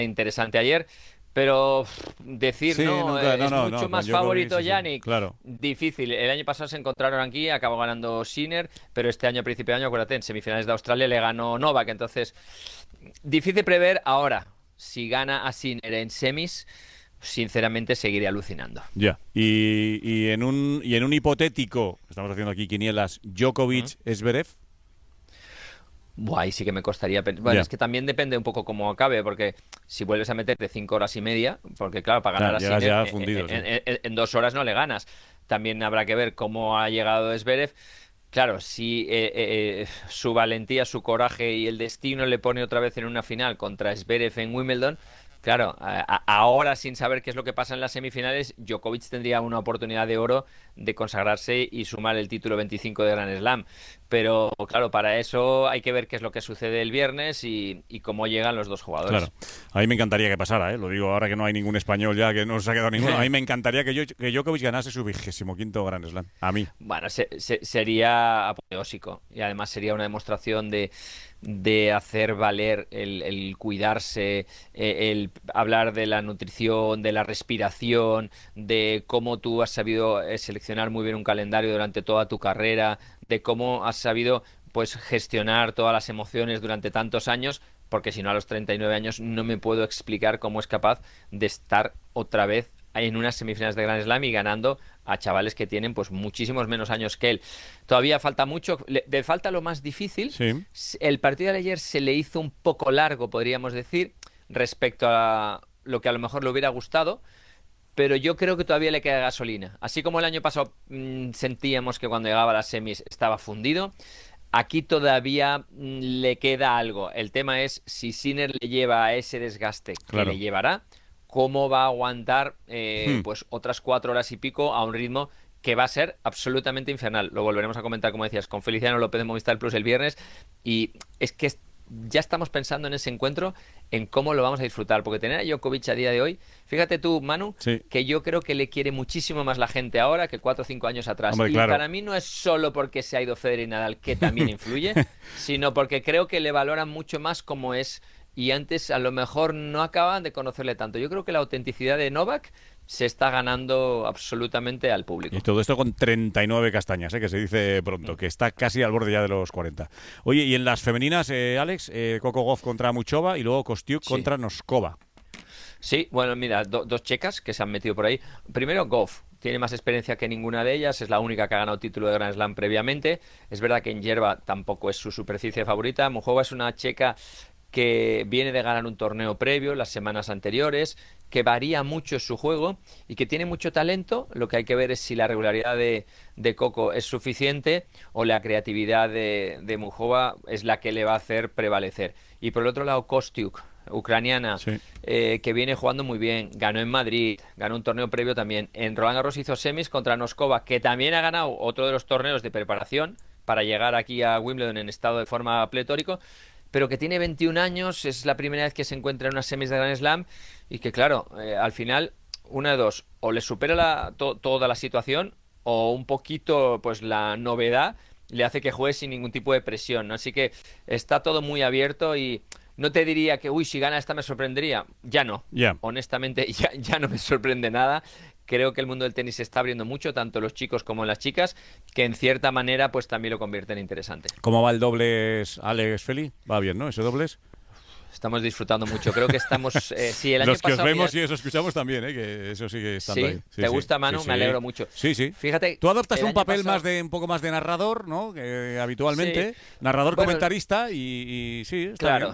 interesante ayer. Pero decir Sí, no, nunca, no, es no, mucho no, con más Djokovic, favorito sí, sí, Yannick. claro. Difícil. El año pasado se encontraron aquí, acabó ganando Sinner, pero este año, a principio de año, acuérdate, en semifinales de Australia le ganó Novak. Entonces, difícil prever ahora. Si gana a Sinner en semis, sinceramente seguiré alucinando. Ya. Y en un hipotético, estamos haciendo aquí quinielas, ¿Mm? Djokovic-Zverev. Buah, ahí sí que me costaría. Bueno, Ya. es que también depende un poco cómo acabe, porque si vuelves a meterte 5 horas y media, porque claro, para ganar a Llegas Sinner ya fundido, sí. en 2 horas no le ganas. También habrá que ver cómo ha llegado Zverev. Claro, si su valentía, su coraje y el destino le pone otra vez en una final contra Zverev en Wimbledon, claro, ahora sin saber qué es lo que pasa en las semifinales, Djokovic tendría una oportunidad de oro de consagrarse y sumar el título 25 de Grand Slam. Pero claro, para eso hay que ver qué es lo que sucede el viernes y cómo llegan los dos Claro. jugadores. A mí me encantaría que pasara, ¿eh? Lo digo ahora que no hay ningún español ya, que no se ha quedado ninguno. A mí me encantaría que Djokovic ganase su 25º Grand Slam. A mí. Bueno, sería apoteósico y además sería una demostración de hacer valer el cuidarse, el hablar de la nutrición, de la respiración, de cómo tú has sabido seleccionar muy bien un calendario durante toda tu carrera, de cómo has sabido pues gestionar todas las emociones durante tantos años, porque si no a los 39 años no me puedo explicar cómo es capaz de estar otra vez en unas semifinales de Grand Slam y ganando a chavales que tienen pues muchísimos menos años que él. Todavía falta mucho, le falta lo más difícil. Sí. El partido de ayer se le hizo un poco largo, podríamos decir, respecto a lo que a lo mejor le hubiera gustado, pero yo creo que todavía le queda gasolina. Así como el año pasado sentíamos que cuando llegaba a las semis estaba fundido, aquí todavía le queda algo. El tema es si Sinner le lleva a ese desgaste que le Claro. llevará, cómo va a aguantar Hmm. pues otras 4 horas y pico a un ritmo que va a ser absolutamente infernal. Lo volveremos a comentar, como decías, con Feliciano López de Movistar Plus el viernes. Y es que ya estamos pensando en ese encuentro, en cómo lo vamos a disfrutar. Porque tener a Djokovic a día de hoy, fíjate tú, Manu, Sí. que yo creo que le quiere muchísimo más la gente ahora que 4 o 5 años atrás. Hombre, Y claro. para mí no es solo porque se ha ido Federer y Nadal, que también influye, sino porque creo que le valoran mucho más como es y antes a lo mejor no acaban de conocerle tanto. Yo creo que la autenticidad de Novak se está ganando absolutamente al Y público. todo esto con 39 castañas, que se dice pronto, que está casi al borde ya de los 40. Oye, y en las femeninas, Alex, Coco Gauff contra Muchova y luego Kostiuk Sí. contra Noskova. Sí, bueno, mira, dos checas que se han metido por ahí. Primero, Goff. Tiene más experiencia que ninguna de ellas, es la única que ha ganado título de Grand Slam previamente. Es verdad que en hierba tampoco es su superficie favorita. Mujova es una checa que viene de ganar un torneo previo las semanas anteriores, que varía mucho su juego y que tiene mucho talento. Lo que hay que ver es si la regularidad de Coco es suficiente o la creatividad de Mujova es la que le va a hacer prevalecer. Y por el otro lado, Kostiuk, ucraniana, Sí. que viene jugando muy bien, ganó en Madrid, ganó un torneo previo también. En Roland Garros hizo semis contra Noskova, que también ha ganado otro de los torneos de preparación para llegar aquí a Wimbledon en estado de forma pletórico, pero que tiene 21 años, es la primera vez que se encuentra en unas semis de Grand Slam y que claro, al final, una de dos, o le supera toda la situación o un poquito pues la novedad le hace que juegue sin ningún tipo de presión, ¿no? Así que está todo muy abierto y no te diría que, uy, si gana esta me sorprendería. Ya no. Ya. Honestamente, ya no me sorprende nada. Creo que el mundo del tenis se está abriendo mucho, tanto los chicos como las chicas, que en cierta manera pues también lo convierte en interesante. ¿Cómo va el dobles, Alex Feli? Va bien, ¿no? Ese dobles. Estamos disfrutando mucho. Creo que estamos... sí, el año Los que os pasado, mira... vemos y os escuchamos también, que eso sigue estando Sí, ahí. Sí, ¿te sí, gusta, sí, Manu? Me sí. alegro mucho. Sí, sí. Fíjate, Tú adoptas el un año papel pasado... más de un poco más de narrador, ¿no? Que Sí, habitualmente. Narrador bueno, comentarista y sí, está claro. bien.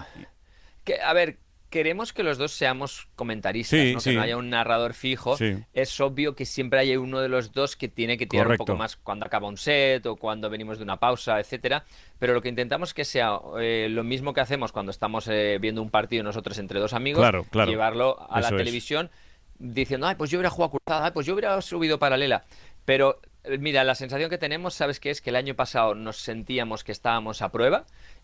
A ver, queremos que los dos seamos comentaristas, Sí, ¿no? Que no sí, haya un narrador fijo. sí. Es obvio que siempre hay uno de los dos que tiene que tirar un poco Correcto. más cuando acaba un set o cuando venimos de una pausa, etcétera. Pero lo que intentamos es que sea lo mismo que hacemos cuando estamos viendo un partido nosotros entre dos amigos, Claro, claro. llevarlo a la Eso es. televisión diciendo, ay, pues yo hubiera jugado cruzada, ay, pues yo hubiera subido paralela. Pero mira, la sensación que tenemos, ¿sabes qué es? Que el año pasado nos sentíamos que estábamos a prueba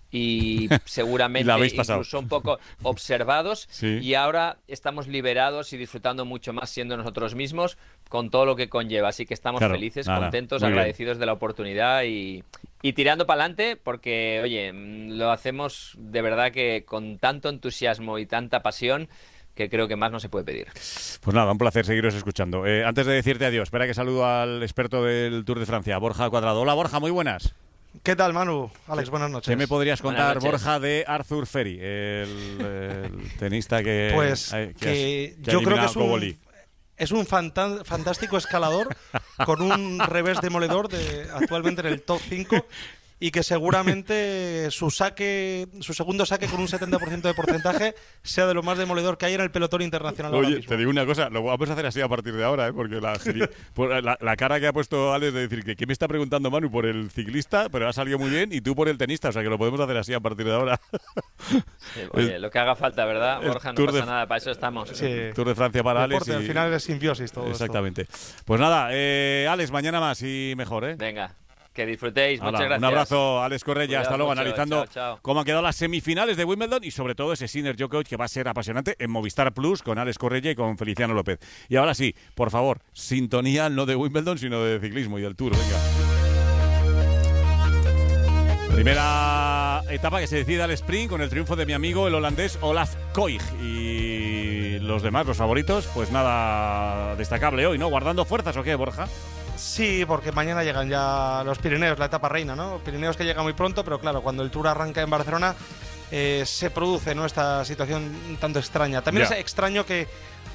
y Y la seguramente habéis pasado. incluso un poco observados Sí. y ahora estamos liberados y disfrutando mucho más siendo nosotros mismos con todo lo que conlleva. Así que estamos Claro. felices, Nada. contentos, Muy bien. agradecidos de la oportunidad y tirando para adelante porque, oye, lo hacemos de verdad que con tanto entusiasmo y tanta pasión que creo que más no se puede pedir. Pues nada, un placer seguiros escuchando. Antes de decirte adiós, espera que saludo al experto del Tour de Francia, Borja Cuadrado. Hola Borja, muy buenas. ¿Qué tal, Manu? Alex, buenas noches. ¿Qué me podrías contar, Borja, de Arthur Ferry, el tenista que, que yo creo que es un fantástico escalador con un revés demoledor actualmente en el top 5 y que seguramente su segundo saque con un 70% de porcentaje sea de lo más demoledor que hay en el pelotón internacional. Oye, te digo una cosa, lo vamos a hacer así a partir de ahora, porque la cara que ha puesto Alex de decir que ¿qué me está preguntando Manu por el ciclista? Pero ha salido muy bien, y tú por el tenista, o sea que lo podemos hacer así a partir de ahora. Sí, oye, lo que haga falta, ¿verdad, Borja? No pasa nada, para eso estamos. Sí. Tour de Francia para Alex. Al final es simbiosis todo. Exactamente. Esto. Pues nada, Alex, mañana más y mejor, ¿eh? Venga. Que disfrutéis, muchas gracias. Un abrazo, Alex Correia. Hasta luego, analizando chao. cómo han quedado las semifinales de Wimbledon y sobre todo ese Sinner Djokovic, que va a ser apasionante en Movistar Plus con Alex Correia y con Feliciano López. Y ahora sí, por favor, sintonía no de Wimbledon, sino de ciclismo y del Tour. Venga. Primera etapa que se decide al sprint con el triunfo de mi amigo el holandés Olaf Koig. Y los demás, los favoritos, pues nada destacable hoy, ¿no? ¿Guardando fuerzas o qué, Borja? Sí, porque mañana llegan ya los Pirineos, la etapa reina, ¿no? Pirineos que llega muy pronto, pero claro, cuando el Tour arranca en Barcelona se produce, ¿no?, esta situación un tanto extraña. También es extraño que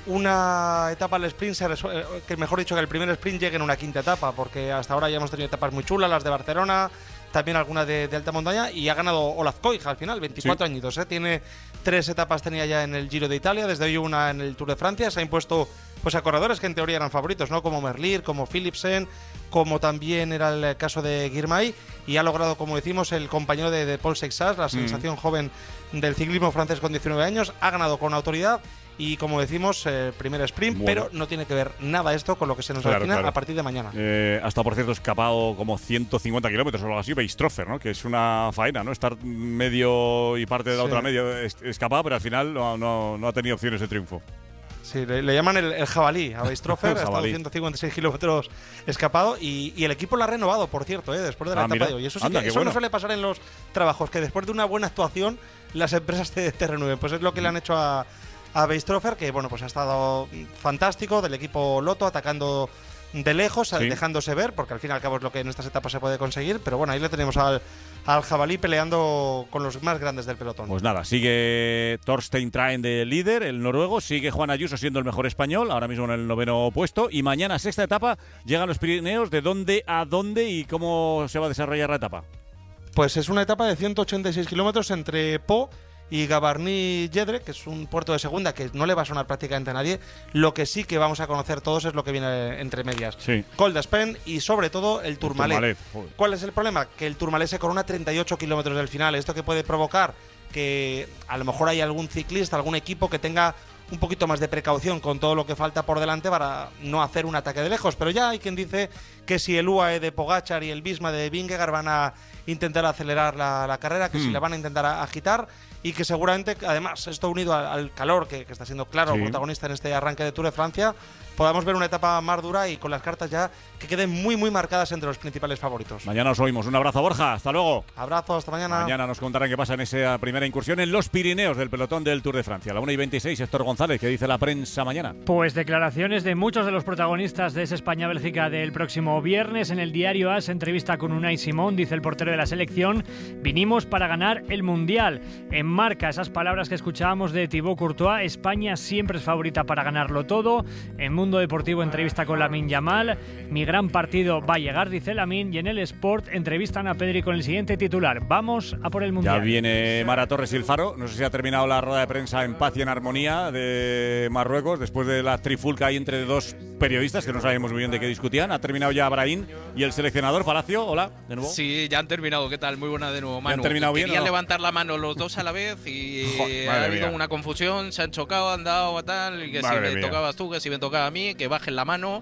una etapa al sprint, que mejor dicho, que el primer sprint llegue en una quinta etapa, porque hasta ahora ya hemos tenido etapas muy chulas, las de Barcelona, también alguna de alta montaña, y ha ganado Olaf Koig al final, 24 añitos, ¿eh? Tiene 3 etapas, tenía ya en el Giro de Italia, desde hoy una en el Tour de Francia, se ha impuesto pues a corredores que en teoría eran favoritos, ¿no? Como Merlier, como Philipsen, como también era el caso de Girmay, y ha logrado, como decimos, el compañero de Paul Seixas, la sensación joven del ciclismo francés con 19 años, ha ganado con autoridad. Y como decimos, primer sprint, pero no tiene que ver nada esto con lo que se nos avecina a partir de mañana. Hasta, por cierto, escapado como 150 kilómetros o algo así, Weistrofer, ¿no? Que es una faena, ¿no? Estar medio y parte de la otra medio escapado, pero al final no ha tenido opciones de triunfo. Sí, le llaman el jabalí a Weistrofer, ha estado 156 kilómetros escapado y el equipo lo ha renovado, por cierto, después de la etapa de hoy. Eso, eso no suele pasar en los trabajos, que después de una buena actuación las empresas te renueven. Pues es lo que le han hecho a Weistrofer, que bueno, pues ha estado fantástico, del equipo Lotto, atacando de lejos, dejándose ver, porque al fin y al cabo es lo que en estas etapas se puede conseguir, pero bueno, ahí le tenemos al jabalí peleando con los más grandes del pelotón. Pues nada, sigue Thorstein Traen de líder, el noruego, sigue Juan Ayuso siendo el mejor español, ahora mismo en el 9º puesto, y mañana, sexta etapa, llegan los Pirineos. ¿De dónde a dónde y cómo se va a desarrollar la etapa? Pues es una etapa de 186 kilómetros entre Po y Gavarnie-Jedre, que es un puerto de segunda que no le va a sonar prácticamente a nadie. Lo que sí que vamos a conocer todos es lo que viene entre medias. Col d'Espent y sobre todo el Tourmalet. ¿Cuál es el problema? Que el Tourmalet se corona 38 kilómetros del final. Esto que puede provocar que a lo mejor hay algún ciclista, algún equipo que tenga un poquito más de precaución con todo lo que falta por delante para no hacer un ataque de lejos. Pero ya hay quien dice que si el UAE de Pogačar y el Visma de Vingegaard van a intentar acelerar la carrera, que si la van a intentar agitar, y que seguramente, además, esto unido al calor, que está siendo claro protagonista en este arranque de Tour de Francia, podamos ver una etapa más dura y con las cartas ya que queden muy marcadas entre los principales favoritos. Mañana os oímos. Un abrazo, Borja. Hasta luego. Abrazo, hasta mañana. Mañana nos contarán qué pasa en esa primera incursión en los Pirineos del pelotón del Tour de Francia. A la 1:26, Héctor González, ¿qué dice la prensa mañana? Pues declaraciones de muchos de los protagonistas de esa España-Bélgica del próximo viernes. En el diario AS, entrevista con Unai Simón, dice el portero de la selección: vinimos para ganar el Mundial. Enmarca esas palabras que escuchábamos de Thibaut Courtois: España siempre es favorita para ganarlo todo. En Mundo Deportivo, entrevista con Lamine Yamal: mi gran partido va a llegar, dice Lamine. Y en el Sport, entrevistan a Pedri con el siguiente titular: vamos a por el Mundial. Ya viene Mara Torres y el Faro. No sé si ha terminado la rueda de prensa en paz y en armonía de Marruecos, después de la trifulca ahí entre dos periodistas que no sabemos muy bien de qué discutían. Ha terminado ya Brahim y el seleccionador Palacio. Hola, de nuevo. Sí, ya han terminado. ¿Qué tal? Muy buena de nuevo, Manu. ¿Han terminado bien? Querían levantar la mano los dos a la vez y ha habido una confusión, se han chocado, han dado tal, y que si me tocabas tú, que si me tocaba a mí, que bajen la mano,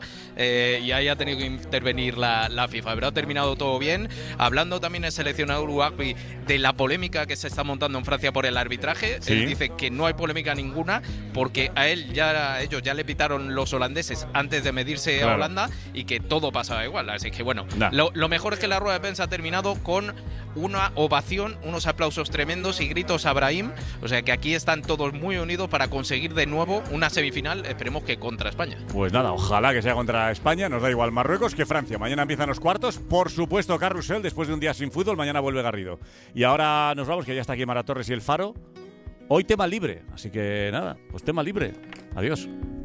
y ahí ha tenido que intervenir la FIFA. Pero ha terminado todo bien. Hablando también el seleccionador Ouagbí de la polémica que se está montando en Francia por el arbitraje, él dice que no hay polémica ninguna porque ellos ya le pitaron los holandeses antes de medirse a Holanda y que todo pasaba igual. Así que bueno, lo mejor es que la rueda de prensa ha terminado con una ovación, unos aplausos tremendos y gritos a Brahim. O sea que aquí están todos muy unidos para conseguir de nuevo una semifinal, esperemos que contra España. Pues nada, ojalá que sea contra España, nos da igual Marruecos que Francia. Mañana empiezan los cuartos, por supuesto Carrusel, después de un día sin fútbol, mañana vuelve Garrido. Y ahora nos vamos, que ya está aquí Mara Torres y el Faro. Hoy tema libre, así que nada, pues tema libre. Adiós.